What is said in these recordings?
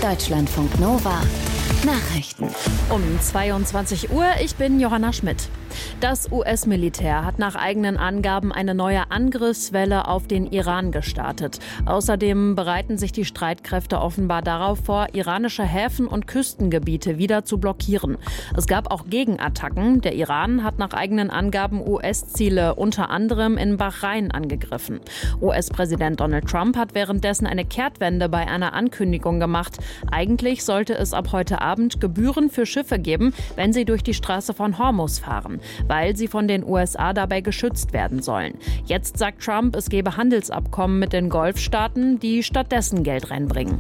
Deutschlandfunk Nova. Nachrichten. Um 22 Uhr, ich bin Johanna Schmidt. Das US-Militär hat nach eigenen Angaben eine neue Angriffswelle auf den Iran gestartet. Außerdem bereiten sich die Streitkräfte offenbar darauf vor, iranische Häfen und Küstengebiete wieder zu blockieren. Es gab auch Gegenattacken. Der Iran hat nach eigenen Angaben US-Ziele unter anderem in Bahrain angegriffen. US-Präsident Donald Trump hat währenddessen eine Kehrtwende bei einer Ankündigung gemacht. Eigentlich sollte es ab heute Abend Gebühren für Schiffe geben, wenn sie durch die Straße von Hormuz fahren, weil sie von den USA dabei geschützt werden sollen. Jetzt sagt Trump, es gebe Handelsabkommen mit den Golfstaaten, die stattdessen Geld reinbringen.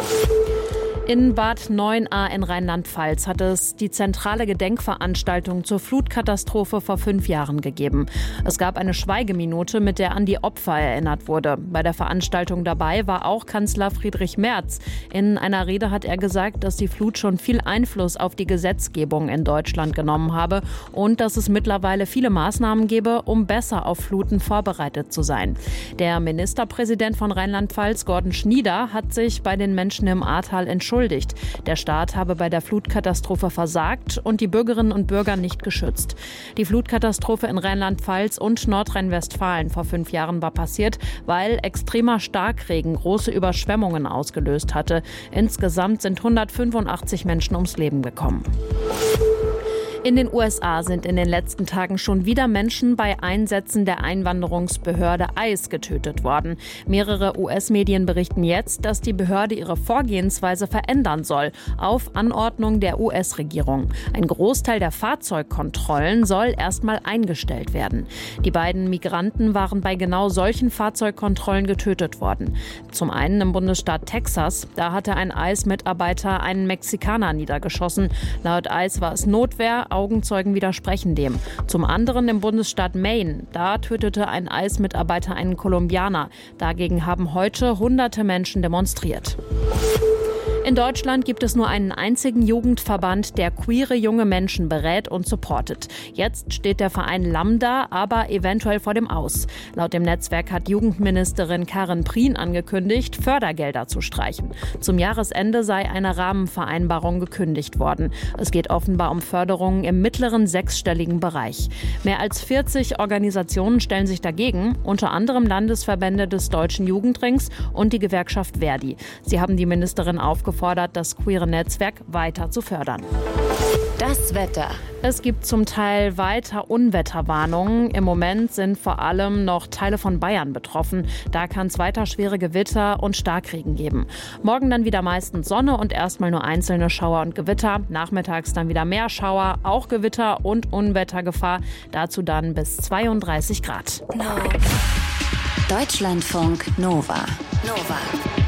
In Bad Neuenahr in Rheinland-Pfalz hat es die zentrale Gedenkveranstaltung zur Flutkatastrophe vor 5 Jahren gegeben. Es gab eine Schweigeminute, mit der an die Opfer erinnert wurde. Bei der Veranstaltung dabei war auch Kanzler Friedrich Merz. In einer Rede hat er gesagt, dass die Flut schon viel Einfluss auf die Gesetzgebung in Deutschland genommen habe und dass es mittlerweile viele Maßnahmen gebe, um besser auf Fluten vorbereitet zu sein. Der Ministerpräsident von Rheinland-Pfalz, Gordon Schnieder, hat sich bei den Menschen im Ahrtal entschuldigt. Der Staat habe bei der Flutkatastrophe versagt und die Bürgerinnen und Bürger nicht geschützt. Die Flutkatastrophe in Rheinland-Pfalz und Nordrhein-Westfalen vor 5 Jahren war passiert, weil extremer Starkregen große Überschwemmungen ausgelöst hatte. Insgesamt sind 185 Menschen ums Leben gekommen. In den USA sind in den letzten Tagen schon wieder Menschen bei Einsätzen der Einwanderungsbehörde ICE getötet worden. Mehrere US-Medien berichten jetzt, dass die Behörde ihre Vorgehensweise verändern soll, auf Anordnung der US-Regierung. Ein Großteil der Fahrzeugkontrollen soll erstmal eingestellt werden. Die beiden Migranten waren bei genau solchen Fahrzeugkontrollen getötet worden. Zum einen im Bundesstaat Texas, da hatte ein ICE-Mitarbeiter einen Mexikaner niedergeschossen. Laut ICE war es Notwehr. Augenzeugen widersprechen dem. Zum anderen im Bundesstaat Maine. Da tötete ein ICE-Mitarbeiter einen Kolumbianer. Dagegen haben heute Hunderte Menschen demonstriert. In Deutschland gibt es nur einen einzigen Jugendverband, der queere junge Menschen berät und supportet. Jetzt steht der Verein Lambda aber eventuell vor dem Aus. Laut dem Netzwerk hat Jugendministerin Karin Prien angekündigt, Fördergelder zu streichen. Zum Jahresende sei eine Rahmenvereinbarung gekündigt worden. Es geht offenbar um Förderungen im mittleren 6-stelligen Bereich. Mehr als 40 Organisationen stellen sich dagegen, unter anderem Landesverbände des Deutschen Jugendrings und die Gewerkschaft Verdi. Sie haben die Ministerin aufgefordert, das queere Netzwerk weiter zu fördern. Das Wetter. Es gibt zum Teil weiter Unwetterwarnungen. Im Moment sind vor allem noch Teile von Bayern betroffen. Da kann es weiter schwere Gewitter und Starkregen geben. Morgen dann wieder meistens Sonne und erstmal nur einzelne Schauer und Gewitter. Nachmittags dann wieder mehr Schauer, auch Gewitter und Unwettergefahr. Dazu dann bis 32 Grad. Deutschlandfunk Nova.